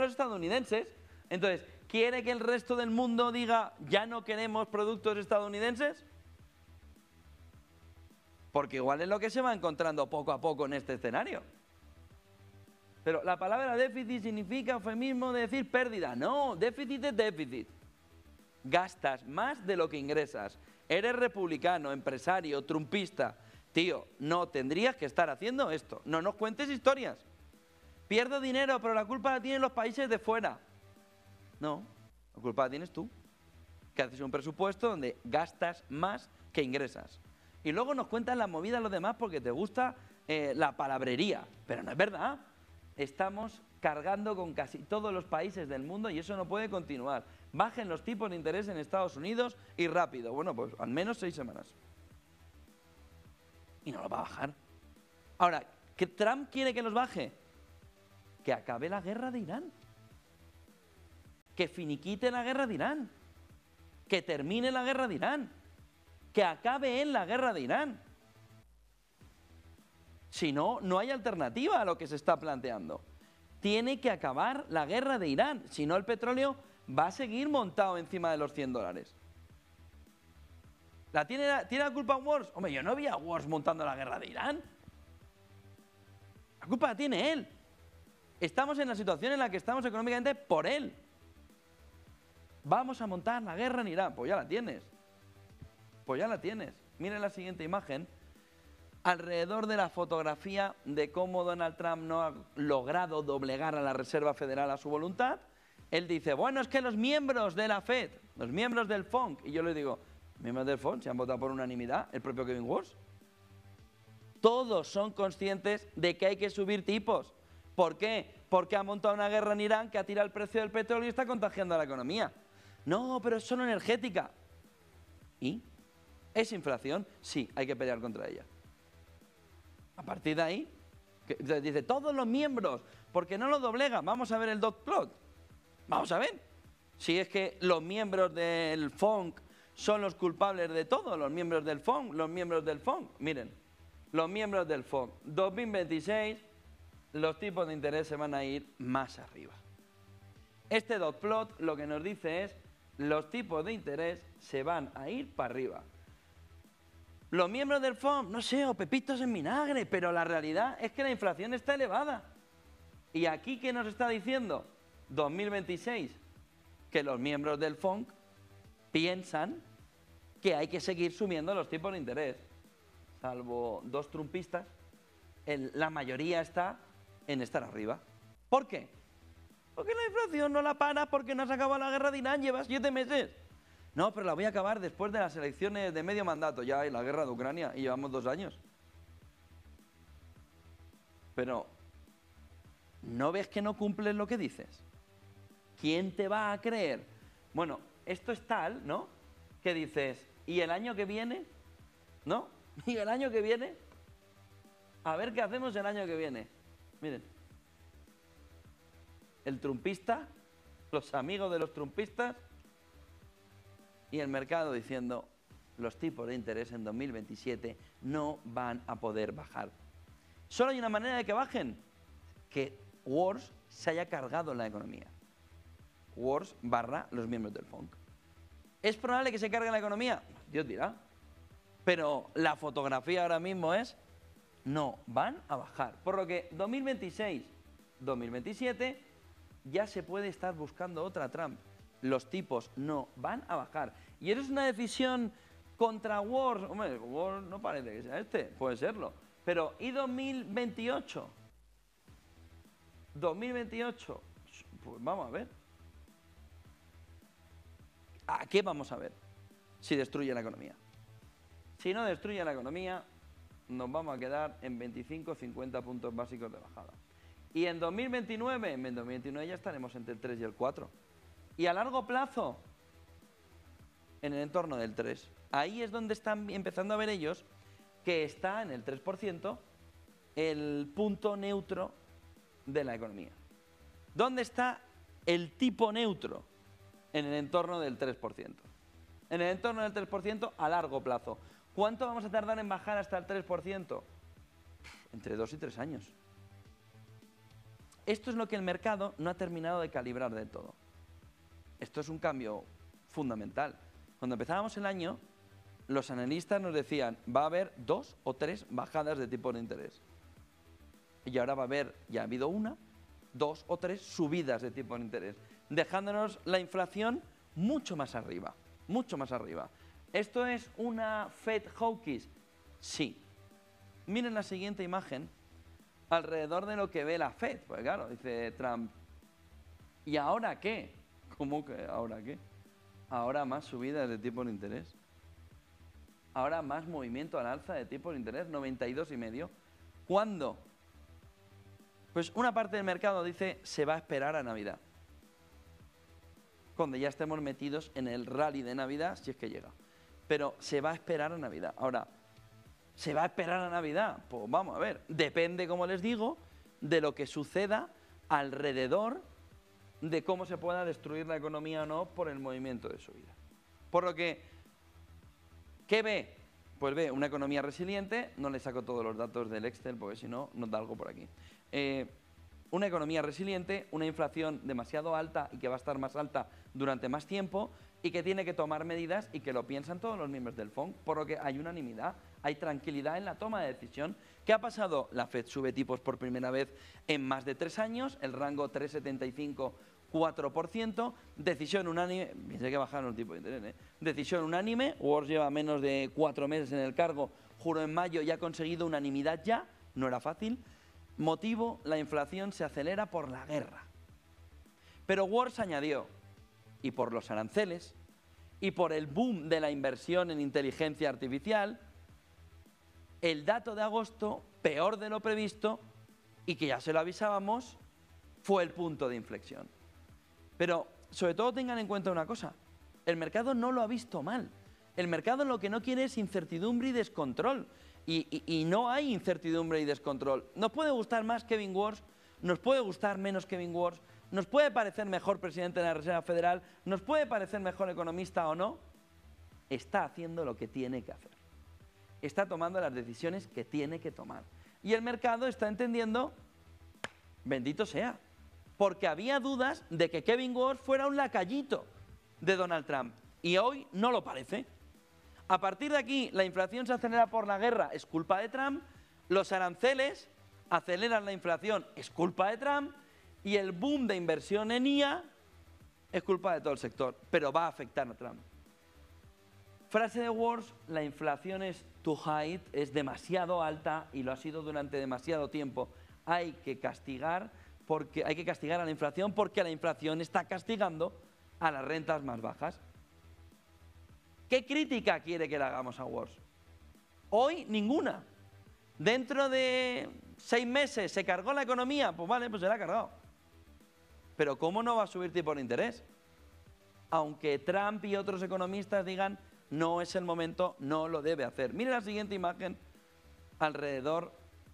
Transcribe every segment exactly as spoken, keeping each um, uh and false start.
los estadounidenses. Entonces, ¿quiere que el resto del mundo diga ya no queremos productos estadounidenses? Porque igual es lo que se va encontrando poco a poco en este escenario. Pero la palabra déficit significa eufemismo de decir pérdida. No, déficit es déficit. Gastas más de lo que ingresas. Eres republicano, empresario, trumpista. Tío, no tendrías que estar haciendo esto. No nos cuentes historias. Pierdo dinero, pero la culpa la tienen los países de fuera. No, la culpa la tienes tú. Que haces un presupuesto donde gastas más que ingresas. Y luego nos cuentan la movida a los demás porque te gusta eh, la palabrería. Pero no es verdad. Estamos cargando con casi todos los países del mundo y eso no puede continuar. Bajen los tipos de interés en Estados Unidos y rápido. Bueno, pues al menos seis semanas. Y no lo va a bajar. Ahora, ¿que Trump quiere que los baje? Que acabe la guerra de Irán. Que finiquite la guerra de Irán. Que termine la guerra de Irán. Que acabe en la guerra de Irán. Si no, no hay alternativa a lo que se está planteando. Tiene que acabar la guerra de Irán. Si no, el petróleo va a seguir montado encima de los cien dólares. ¿La tiene, ¿Tiene la culpa Wars? Hombre, yo no vi a Wars montando la guerra de Irán. La culpa la tiene él. Estamos en la situación en la que estamos económicamente por él. Vamos a montar la guerra en Irán. Pues ya la tienes. Pues ya la tienes. Miren la siguiente imagen. Alrededor de la fotografía de cómo Donald Trump no ha logrado doblegar a la Reserva Federal a su voluntad, él dice, bueno, es que los miembros de la Fed, los miembros del F O M C, y yo le digo, miembros del F O M C se han votado por unanimidad, el propio Kevin Wars, todos son conscientes de que hay que subir tipos. ¿Por qué? Porque ha montado una guerra en Irán que ha tirado el precio del petróleo y está contagiando a la economía. No, pero es solo energética. ¿Y? ¿Es inflación? Sí, hay que pelear contra ella. A partir de ahí, que, dice, todos los miembros, porque no lo doblegan. Vamos a ver el dot plot. Vamos a ver. Si es que los miembros del F O M C son los culpables de todo, los miembros del F O M C, los miembros del F O M C. Miren, los miembros del F O M C. dos mil veintiséis, los tipos de interés se van a ir más arriba. Este dot plot lo que nos dice es, los tipos de interés se van a ir para arriba. Los miembros del F O M C, no sé, o pepitos en vinagre, pero la realidad es que la inflación está elevada. ¿Y aquí qué nos está diciendo? dos mil veintiséis, que los miembros del F O M C piensan que hay que seguir subiendo los tipos de interés. Salvo dos trumpistas, el, la mayoría está en estar arriba. ¿Por qué? Porque la inflación no la para porque no has acabado la guerra de Irán, llevas siete meses. No, pero la voy a acabar después de las elecciones de medio mandato. Ya hay la guerra de Ucrania y llevamos dos años. Pero, ¿no ves que no cumples lo que dices? ¿Quién te va a creer? Bueno, esto es tal, ¿no? Que dices, ¿y el año que viene? ¿No? ¿Y el año que viene? A ver qué hacemos el año que viene. Miren. El trumpista, los amigos de los trumpistas, y el mercado diciendo los tipos de interés en dos mil veintisiete no van a poder bajar. Solo hay una manera de que bajen, que Wars se haya cargado la economía. Wars barra los miembros del F O M C. ¿Es probable que se cargue la economía? Dios dirá. Pero la fotografía ahora mismo es, no van a bajar. Por lo que dos mil veintiséis, dos mil veintisiete ya se puede estar buscando otra Trump. Los tipos no van a bajar. Y eso es una decisión contra Wars. Hombre, Wars no parece que sea este, puede serlo. Pero, ¿y dos mil veintiocho? dos mil veintiocho, pues vamos a ver. ¿A qué vamos a ver? Si destruye la economía. Si no destruye la economía, nos vamos a quedar en veinticinco o cincuenta puntos básicos de bajada. Y en dos mil veintinueve, en dos mil veintinueve ya estaremos entre el tres y el cuatro. Y a largo plazo, en el entorno del tres. Ahí es donde están empezando a ver ellos que está en el tres por ciento el punto neutro de la economía. ¿Dónde está el tipo neutro? En el entorno del tres por ciento. En el entorno del tres por ciento a largo plazo. ¿Cuánto vamos a tardar en bajar hasta el tres por ciento? Entre dos y tres años. esto es lo que el mercado no ha terminado de calibrar del todo. Esto es un cambio fundamental. Cuando empezábamos el año, los analistas nos decían, va a haber dos o tres bajadas de tipo de interés. Y ahora va a haber, ya ha habido una, dos o tres subidas de tipo de interés, dejándonos la inflación mucho más arriba, mucho más arriba. ¿Esto es una Fed hawkish? Sí. Miren la siguiente imagen alrededor de lo que ve la Fed. Pues claro, dice Trump, ¿y ahora qué? ¿Cómo que ahora qué? Ahora más subidas de tipo de interés. Ahora más movimiento al alza de tipo de interés, noventa y dos y medio. ¿Cuándo? Pues una parte del mercado dice, se va a esperar a Navidad. Cuando ya estemos metidos en el rally de Navidad, si es que llega. Pero se va a esperar a Navidad. Ahora, ¿se va a esperar a Navidad? Pues vamos a ver. Depende, como les digo, de lo que suceda alrededor de cómo se pueda destruir la economía o no por el movimiento de subida. Por lo que, ¿qué ve? Pues ve una economía resiliente. No le saco todos los datos del Excel porque si no, nos da algo por aquí. Eh, una economía resiliente, una inflación demasiado alta y que va a estar más alta durante más tiempo y que tiene que tomar medidas y que lo piensan todos los miembros del F O M, por lo que hay unanimidad, hay tranquilidad en la toma de decisión. ¿Qué ha pasado? La Fed sube tipos por primera vez en más de tres años, el rango tres coma setenta y cinco, cuatro por ciento, decisión unánime, pensé que bajaron el tipo de interés, ¿eh? Decisión unánime, Wars lleva menos de cuatro meses en el cargo, juró en mayo y ha conseguido unanimidad ya, no era fácil. Motivo, la inflación se acelera por la guerra. Pero Wars añadió, y por los aranceles, y por el boom de la inversión en inteligencia artificial, el dato de agosto, peor de lo previsto, y que ya se lo avisábamos, fue el punto de inflexión. Pero, sobre todo, tengan en cuenta una cosa, el mercado no lo ha visto mal. El mercado lo que no quiere es incertidumbre y descontrol. Y, y, y no hay incertidumbre y descontrol. Nos puede gustar más Kevin Warsh, nos puede gustar menos Kevin Warsh, nos puede parecer mejor presidente de la Reserva Federal, nos puede parecer mejor economista o no. Está haciendo lo que tiene que hacer. Está tomando las decisiones que tiene que tomar. Y el mercado está entendiendo, bendito sea, porque había dudas de que Kevin Warsh fuera un lacayito de Donald Trump. Y hoy no lo parece. A partir de aquí, la inflación se acelera por la guerra, es culpa de Trump. Los aranceles aceleran la inflación, es culpa de Trump. Y el boom de inversión en I A es culpa de todo el sector, pero va a afectar a Trump. Frase de Warsh, la inflación es too high, es demasiado alta y lo ha sido durante demasiado tiempo. Hay que castigar, porque, hay que castigar a la inflación porque la inflación está castigando a las rentas más bajas. ¿Qué crítica quiere que le hagamos a Warsh? Hoy, ninguna. Dentro de seis meses se cargó la economía, pues vale, pues se la ha cargado. Pero ¿cómo no va a subir tipo de interés? Aunque Trump y otros economistas digan no es el momento, no lo debe hacer. Mire la siguiente imagen alrededor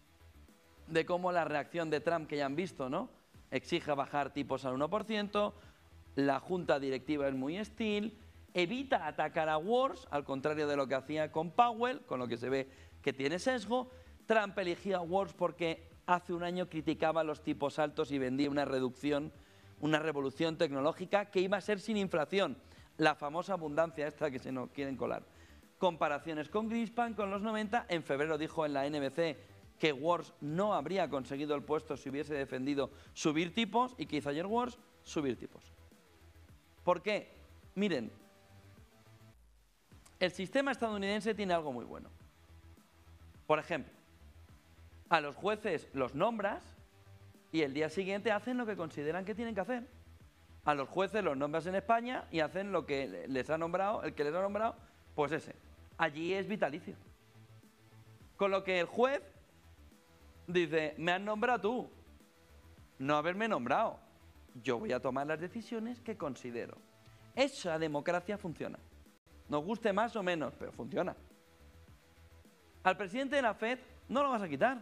de cómo la reacción de Trump, que ya han visto, ¿no? Exige bajar tipos al uno por ciento, la junta directiva es muy hostil, evita atacar a Warsh, al contrario de lo que hacía con Powell, con lo que se ve que tiene sesgo. Trump eligió a Warsh porque hace un año criticaba los tipos altos y vendía una reducción, una revolución tecnológica que iba a ser sin inflación. La famosa abundancia esta que se nos quieren colar. Comparaciones con Greenspan, con los noventa. En febrero dijo en la N B C que Warsh no habría conseguido el puesto si hubiese defendido subir tipos. ¿Y qué hizo ayer Warsh? Subir tipos. ¿Por qué? Miren, el sistema estadounidense tiene algo muy bueno. Por ejemplo, a los jueces los nombras y el día siguiente hacen lo que consideran que tienen que hacer. A los jueces los nombras en España y hacen lo que les ha nombrado, el que les ha nombrado, pues ese. Allí es vitalicio. Con lo que el juez dice, me has nombrado tú, no haberme nombrado. Yo voy a tomar las decisiones que considero. Esa democracia funciona. Nos guste más o menos, pero funciona. Al presidente de la Fed no lo vas a quitar.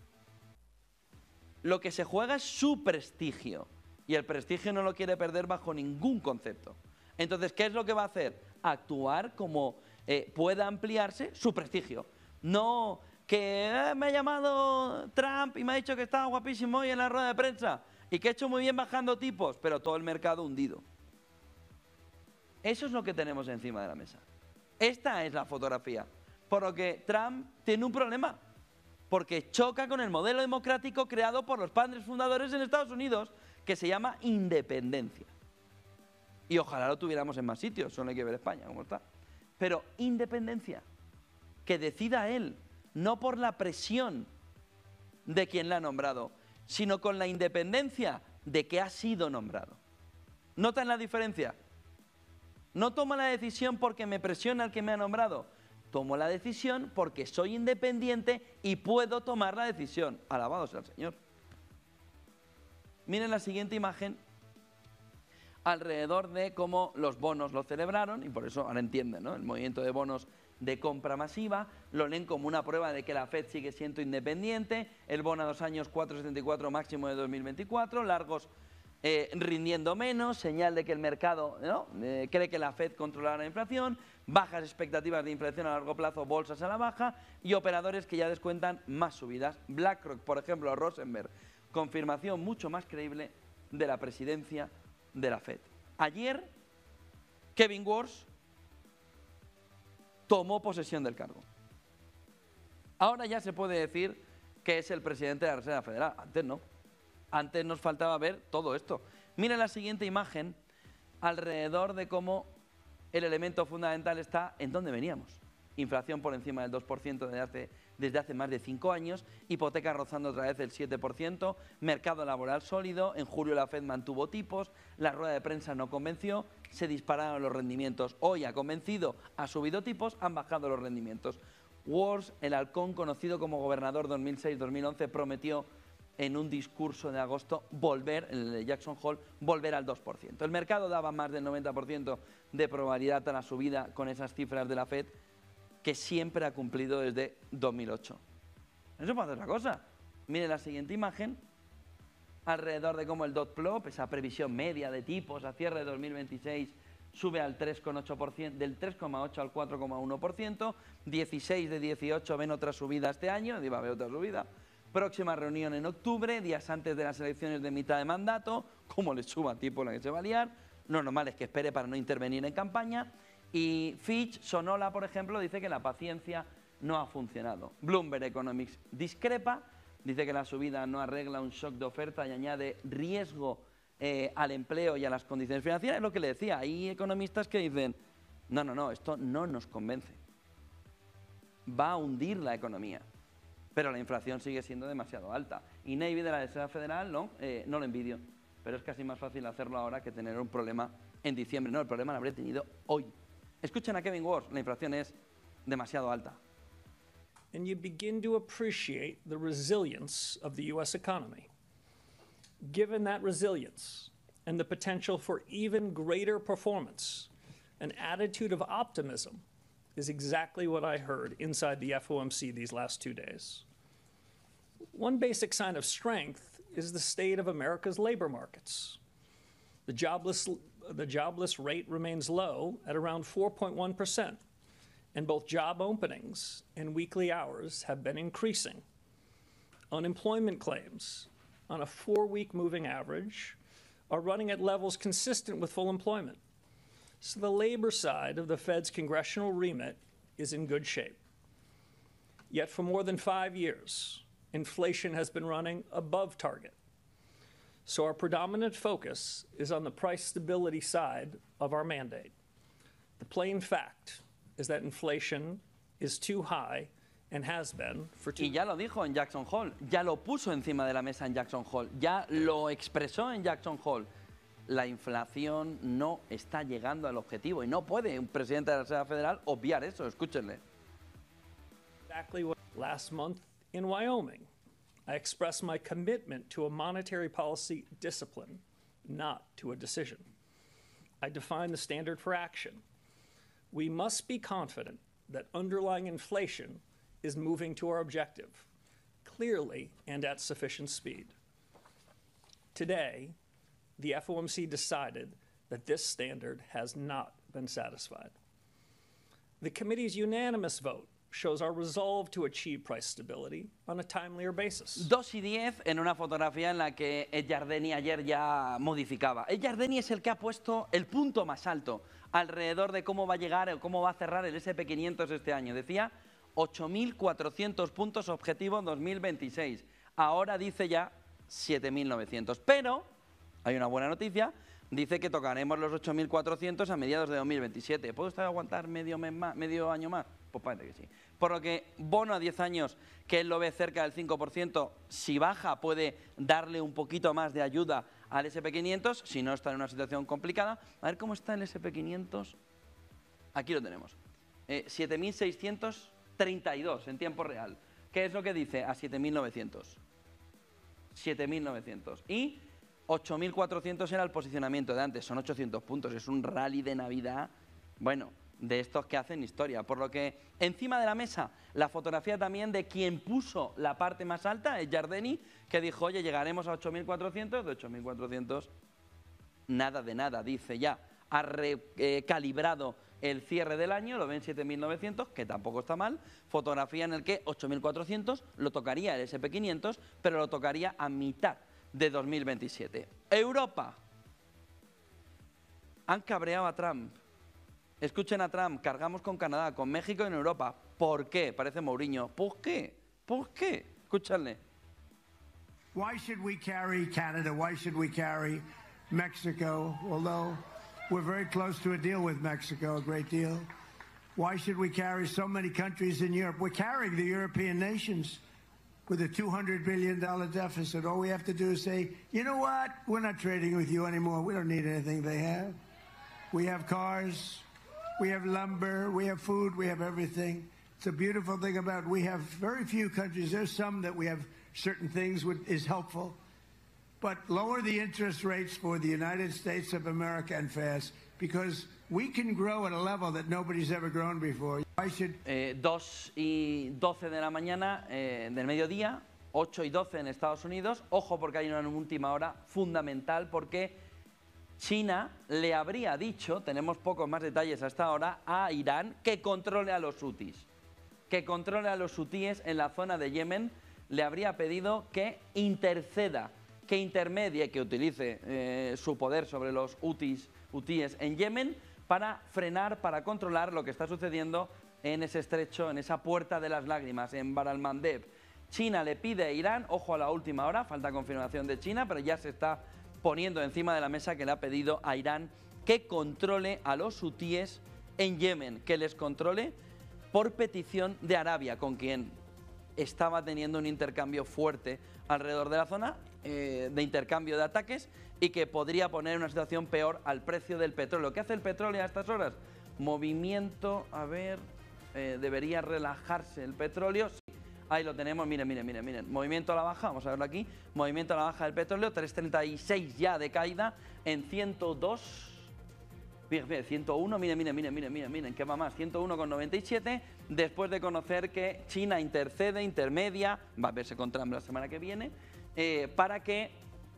Lo que se juega es su prestigio. Y el prestigio no lo quiere perder bajo ningún concepto. Entonces, ¿qué es lo que va a hacer? Actuar como eh, pueda ampliarse su prestigio. No que eh, me ha llamado Trump y me ha dicho que estaba guapísimo hoy en la rueda de prensa y que he hecho muy bien bajando tipos, pero todo el mercado hundido. Eso es lo que tenemos encima de la mesa. Esta es la fotografía. Por lo que Trump tiene un problema, porque choca con el modelo democrático creado por los padres fundadores en Estados Unidos, que se llama independencia. Y ojalá lo tuviéramos en más sitios, solo hay que ver España cómo está. Pero independencia, que decida él, no por la presión de quien la ha nombrado, sino con la independencia de que ha sido nombrado. ¿Notan la diferencia? No tomo la decisión porque me presiona el que me ha nombrado, tomo la decisión porque soy independiente y puedo tomar la decisión. Alabado sea el Señor. Miren la siguiente imagen alrededor de cómo los bonos lo celebraron, y por eso ahora entienden, ¿no? El movimiento de bonos de compra masiva, lo leen como una prueba de que la Fed sigue siendo independiente, el bono a dos años cuatro coma setenta y cuatro máximo de dos mil veinticuatro, largos eh, rindiendo menos, señal de que el mercado, ¿no? eh, cree que la Fed controlará la inflación, bajas expectativas de inflación a largo plazo, bolsas a la baja y operadores que ya descuentan más subidas. BlackRock, por ejemplo, Rosenberg, confirmación mucho más creíble de la presidencia de la Fed. Ayer, Kevin Warsh tomó posesión del cargo. Ahora ya se puede decir que es el presidente de la Reserva Federal. Antes no. Antes nos faltaba ver todo esto. Miren la siguiente imagen alrededor de cómo el elemento fundamental está en dónde veníamos. Inflación por encima del dos por ciento desde hace, desde hace más de cinco años, hipoteca rozando otra vez el siete por ciento, mercado laboral sólido, en julio la Fed mantuvo tipos, la rueda de prensa no convenció, se dispararon los rendimientos, hoy ha convencido, ha subido tipos, han bajado los rendimientos. Warsh, el halcón conocido como gobernador dos mil seis dos mil once, prometió en un discurso de agosto volver, en el de Jackson Hole, volver al dos por ciento. El mercado daba más del noventa por ciento de probabilidad a la subida con esas cifras de la Fed, que siempre ha cumplido desde dos mil ocho. No se puede hacer otra cosa. Miren la siguiente imagen, alrededor de cómo el dot plot, esa previsión media de tipos a cierre de dos mil veintiséis, sube al tres coma ocho por ciento, del tres coma ocho al cuatro coma uno por ciento, dieciséis de dieciocho ven otra subida este año, iba a haber otra subida. Próxima reunión en octubre, días antes de las elecciones de mitad de mandato, cómo le suba tipo la que se va a liar, lo normal es que espere para no intervenir en campaña. Y Fitch, Sonola, por ejemplo, dice que la paciencia no ha funcionado. Bloomberg Economics discrepa, dice que la subida no arregla un shock de oferta y añade riesgo eh, al empleo y a las condiciones financieras. Es lo que le decía, hay economistas que dicen, no, no, no, esto no nos convence. Va a hundir la economía, pero la inflación sigue siendo demasiado alta. Y Navy de la Reserva Federal, no, eh, no lo envidio, pero es casi más fácil hacerlo ahora que tener un problema en diciembre. No, el problema lo habría tenido hoy. Escuchen a Kevin Warsh, la inflación es demasiado alta. And you begin to appreciate the resilience of the U S economy. Given that resilience and the potential for even greater performance, an attitude of optimism is exactly what I heard inside the F O M C these last two days. One basic sign of strength is the state of America's labor markets. The jobless The jobless rate remains low at around four point one percent, and both job openings and weekly hours have been increasing. Unemployment claims, on a four-week moving average, are running at levels consistent with full employment. So the labor side of the Fed's congressional remit is in good shape. Yet for more than five years, inflation has been running above target. So our predominant focus is on the price stability side of our mandate. The plain fact is that inflation is too high and has been for two Y ya lo dijo en Jackson Hole, ya lo puso encima de la mesa en Jackson Hole, ya lo expresó en Jackson Hole. La inflación no está llegando al objetivo y no puede un presidente de la Reserva Federal obviar eso, escúchenle. Exactly what last month in Wyoming. I expressed my commitment to a monetary policy discipline, not to a decision. I defined the standard for action. We must be confident that underlying inflation is moving to our objective, clearly and at sufficient speed. Today, the F O M C decided that this standard has not been satisfied. The committee's unanimous vote shows our resolve to achieve price stability on a timelier basis. dos y diez en una fotografía en la que Ed Yardeni ayer ya modificaba. Ed Yardeni es el que ha puesto el punto más alto alrededor de cómo va a llegar o cómo va a cerrar el ese and P quinientos este año. Decía ocho mil cuatrocientos puntos objetivo en dos mil veintiséis. Ahora dice ya siete mil novecientos. Pero hay una buena noticia. Dice que tocaremos los ocho mil cuatrocientos a mediados de dos mil veintisiete. ¿Puede usted aguantar medio, mes más, medio año más? Pues parece que sí. Por lo que bono a diez años, que él lo ve cerca del cinco por ciento, si baja puede darle un poquito más de ayuda al ese and P quinientos, si no está en una situación complicada. A ver cómo está el ese and P quinientos. Aquí lo tenemos. Eh, siete mil seiscientos treinta y dos en tiempo real. ¿Qué es lo que dice? A siete mil novecientos. siete mil novecientos. Y ocho mil cuatrocientos era el posicionamiento de antes, son ochocientos puntos, es un rally de Navidad, bueno, de estos que hacen historia. Por lo que encima de la mesa, la fotografía también de quien puso la parte más alta, el Yardeni, que dijo, oye, llegaremos a ocho mil cuatrocientos, de ocho mil cuatrocientos, nada de nada, dice ya, ha recalibrado el cierre del año, lo ven siete mil novecientos, que tampoco está mal, fotografía en el que ocho mil cuatrocientos lo tocaría el ese and P quinientos, pero lo tocaría a mitad de dos mil veintisiete. Europa. Han cabreado a Trump. Escuchen a Trump, cargamos con Canadá, con México y en Europa. ¿Por qué? Parece Mourinho. ¿Por qué? ¿Por qué? Escúchanle. Why should we carry Canada? Why should we carry Mexico? Although we're very close to a deal with Mexico, a great deal. Why should we carry so many countries in Europe? We're carrying the European nations with a two hundred billion dollar deficit. All we have to do is say, you know what? We're not trading with you anymore. We don't need anything they have. We have cars, we have lumber, we have food, we have everything. It's a beautiful thing about we have very few countries. There's some that we have certain things which is helpful. But lower the interest rates for the United States of America and fast, because we can grow at a level that nobody's ever grown before. I should... eh, dos y doce de la mañana eh, del mediodía, ocho y doce en Estados Unidos. Ojo porque hay una última hora fundamental porque China le habría dicho, tenemos pocos más detalles hasta ahora, a Irán que controle a los hutis. Que controle a los hutíes en la zona de Yemen. Le habría pedido que interceda, que intermedie, que utilice eh, su poder sobre los hutis, hutíes en Yemen para frenar, para controlar lo que está sucediendo en ese estrecho, en esa puerta de las lágrimas, en Bab el-Mandeb. China le pide a Irán, ojo a la última hora, falta confirmación de China, pero ya se está poniendo encima de la mesa que le ha pedido a Irán que controle a los hutíes en Yemen, que les controle por petición de Arabia, con quien estaba teniendo un intercambio fuerte alrededor de la zona, eh, de intercambio de ataques, y que podría poner en una situación peor al precio del petróleo. ¿Qué hace el petróleo a estas horas? Movimiento, a ver, eh, debería relajarse el petróleo. Sí, ahí lo tenemos, miren, miren, miren, miren. Movimiento a la baja, vamos a verlo aquí. Movimiento a la baja del petróleo, tres treinta y seis ya de caída en ciento dos. Miren, miren, ciento uno, miren, miren, miren, miren, miren, miren, ¿qué va más? ciento uno con noventa y siete, después de conocer que China intercede, intermedia, va a verse con Trump la semana que viene, eh, para que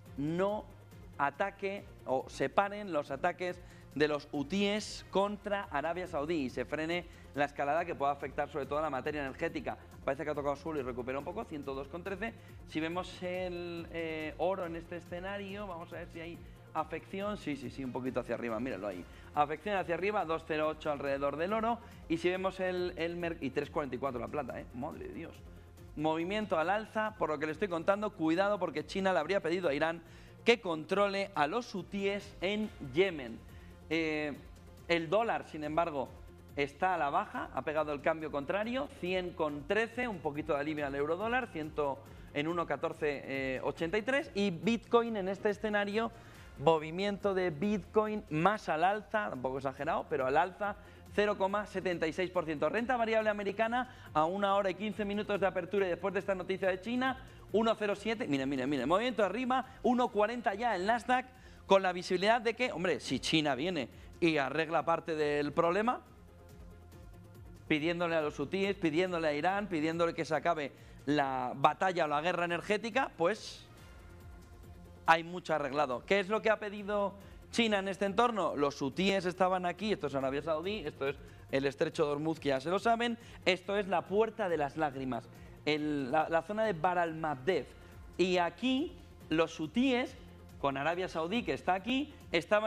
no ataque o separen los ataques de los hutíes contra Arabia Saudí y se frene la escalada que pueda afectar sobre todo a la materia energética. Parece que ha tocado suelo y recupera un poco, ciento dos con trece. Si vemos el eh, oro en este escenario, vamos a ver si hay afección, sí, sí, sí, un poquito hacia arriba, míralo ahí. Afección hacia arriba, dos cero ocho alrededor del oro. Y si vemos el, el mer y tres cuarenta y cuatro la plata, ¿eh? Madre de Dios. Movimiento al alza, por lo que le estoy contando, cuidado porque China le habría pedido a Irán que controle a los hutíes en Yemen. Eh, el dólar, sin embargo, está a la baja, ha pegado el cambio contrario, cien con trece, un poquito de alivio al euro dólar, cien en uno catorce ochenta y tres. Y Bitcoin en este escenario, movimiento de Bitcoin más al alza, tampoco exagerado, pero al alza, cero coma setenta y seis por ciento. Renta variable americana a una hora y quince minutos de apertura y después de esta noticia de China, uno cero siete, miren, miren, miren, movimiento arriba, uno cuarenta ya el Nasdaq, con la visibilidad de que, hombre, si China viene y arregla parte del problema, pidiéndole a los hutíes, pidiéndole a Irán, pidiéndole que se acabe la batalla o la guerra energética, pues hay mucho arreglado. ¿Qué es lo que ha pedido China en este entorno, los hutíes estaban aquí, esto es Arabia Saudí, esto es el estrecho de Hormuz, que ya se lo saben, esto es la puerta de las lágrimas, el, la, la zona de Bar al-Mabdeb. Y aquí los hutíes, con Arabia Saudí, que está aquí, estaban